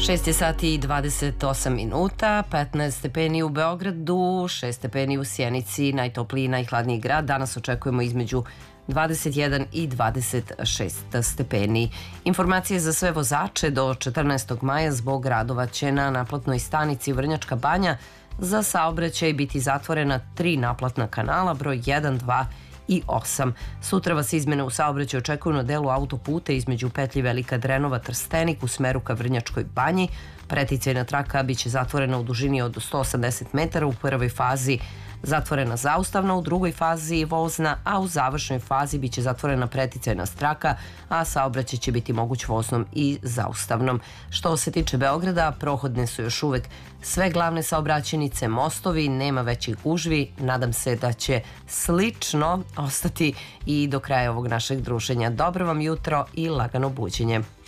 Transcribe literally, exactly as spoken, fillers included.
šest je sati i dvadeset osam minuta, petnaest stepeni u Beogradu, šest stepeni u Sjenici, najtopliji i najhladniji grad. Danas očekujemo između dvadeset jedan i dvadeset šest stepeni. Informacije za sve vozače: do četrnaestog maja zbog radova će na naplatnoj stanici Vrnjačka Banja za saobraćaj biti zatvorena tri naplatna kanala, broj jedan, dva i osam. Sutra vas izmene u saobraćaju očekuju na delu autoputa između petlji Velika Drenova Trstenik u smeru ka Vrnjačkoj Banji. Preticajna traka biće zatvorena u dužini od sto osamdeset metara, u prvoj fazi zatvorena zaustavna, u drugoj fazi vozna, a u završnoj fazi biće zatvorena preticajna traka, a saobraćaj će biti moguć voznom i zaustavnom. Što se tiče Beograda, prohodne su još uvek sve glavne saobraćajnice, mostovi, nema većih gužvi. Nadam se da će slično ostati i do kraja ovog našeg druženja. Dobro vam jutro i lagano buđenje.